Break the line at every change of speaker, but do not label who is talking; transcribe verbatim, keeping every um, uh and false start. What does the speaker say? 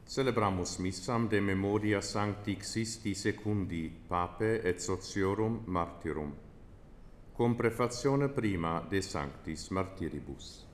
Celebramus missam de memoria Sancti Xisti Secundi, Pape et Sociorum Martyrum, cum prefatione prima de Sanctis Martyribus.